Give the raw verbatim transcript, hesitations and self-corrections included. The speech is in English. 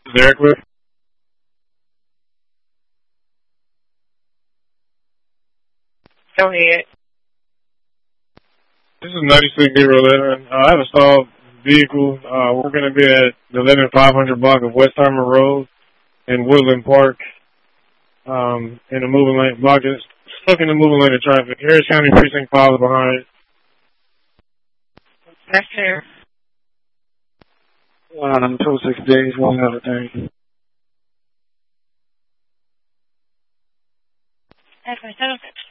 Derek with. Go ahead. This is ninety-six zero eleven. Uh, I have a stalled vehicle. Uh, we're going to be at the eleven five hundred block of Westheimer Road in Woodland Park. Um, in the moving lane, block is stuck in the moving lane of traffic. Harris County Precinct five is behind it. That's fair. Um, two six days, one other thing. That's my